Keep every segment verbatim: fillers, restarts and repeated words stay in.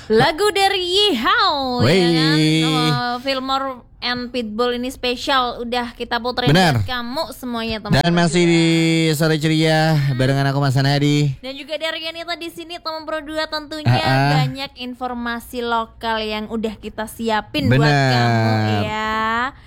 Lagu dari Yihao Wey. ya kan, uh, Fillmore and Pitbull ini spesial udah kita puterin Benar. buat kamu semuanya teman. Dan masih di Sore Ceria barengan aku Mas Hadi. Dan juga dari Yanita di sini teman Pro dua tentunya Uh-uh. banyak informasi lokal yang udah kita siapin Benar. buat kamu ya.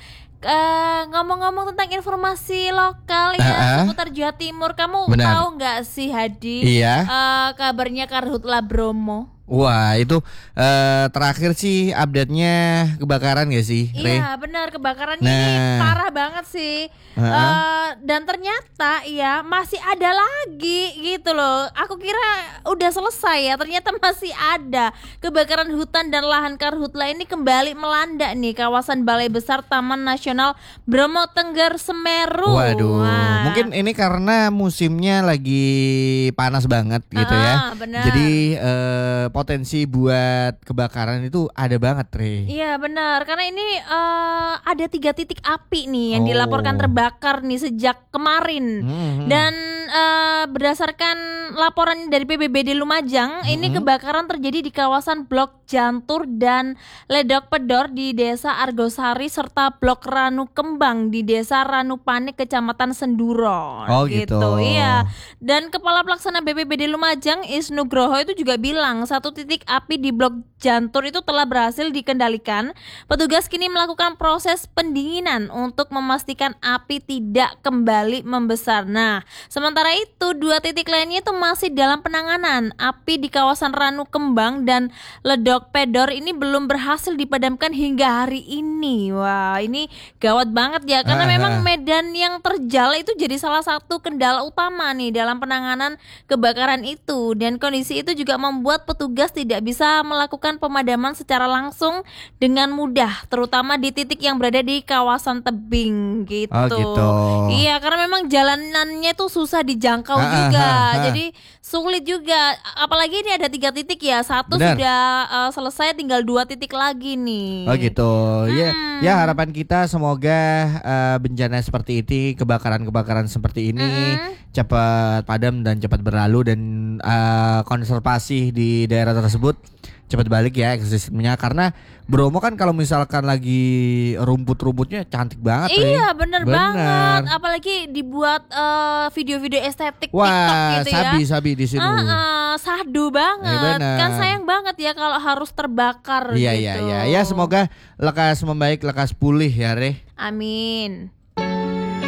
Uh, ngomong-ngomong tentang informasi lokal ya Uh-uh. seputar Jawa Timur, kamu Benar. tahu nggak sih Hadi? Iya. Uh, kabarnya Karhutla Bromo. Wah itu eh, terakhir sih update-nya kebakaran gak sih, Re? Iya benar, kebakarannya Nah. ini parah banget sih. Uh-uh. Eh, dan ternyata ya masih ada lagi gitu loh. Aku kira udah selesai ya, ternyata masih ada. Kebakaran hutan dan lahan karhutla ini kembali melanda nih kawasan Balai Besar Taman Nasional Bromo Tengger Semeru. Waduh, Wah. mungkin ini karena musimnya lagi panas banget gitu Ah, ya. benar. Jadi eh, potensi buat kebakaran itu ada banget, Re. Iya benar, karena ini eh, ada tiga titik api nih yang Oh. dilaporkan terbakar nih sejak kemarin. Mhm. Dan eh, berdasarkan laporan dari P B B D Lumajang, ini kebakaran terjadi di kawasan Blok Jantur dan Ledok Pedor di Desa Argosari serta Blok Ranu Kembang di Desa Ranupane Kecamatan Senduron. Oh, gitu. Iya. Dan Kepala Pelaksana B P B D Lumajang Isnugroho itu juga bilang satu titik api di Blok Jantur itu telah berhasil dikendalikan. Petugas kini melakukan proses pendinginan untuk memastikan api tidak kembali membesar. Nah, sementara itu dua titik lainnya itu masih dalam penanganan. Api di kawasan Ranu Kembang dan Ledok Pedor ini belum berhasil dipadamkan hingga hari ini. Wah, ini gawat banget ya, karena Ah, memang ah. medan yang terjal itu jadi salah satu kendala utama nih dalam penanganan kebakaran itu. Dan kondisi itu juga membuat petugas tidak bisa melakukan pemadaman secara langsung dengan mudah, terutama di titik yang berada di kawasan tebing gitu. Oh, gitu. Iya, karena memang jalanannya tuh susah dijangkau Ah, ah, juga, ah, ah. jadi sulit juga. Apalagi ini ada tiga titik ya, satu Benar. sudah uh, selesai, tinggal dua titik lagi nih. Oh gitu. Ya, Hmm. ya harapan kita semoga eh, bencana seperti ini, kebakaran-kebakaran seperti ini Mm-mm. cepat padam dan cepat berlalu dan eh, konservasi di daerah tersebut cepat balik ya ekosistemnya, karena Bromo kan kalau misalkan lagi rumput-rumputnya cantik banget. Re. Iya bener, banget, apalagi dibuat uh, video-video estetik TikTok Wah, gitu sabi ya. sabi di sini. Ah, ah, sahdu banget, Eh, bener. kan sayang banget ya kalau harus terbakar Iya gitu. iya iya. Ya semoga lekas membaik, lekas pulih ya, Re. Amin.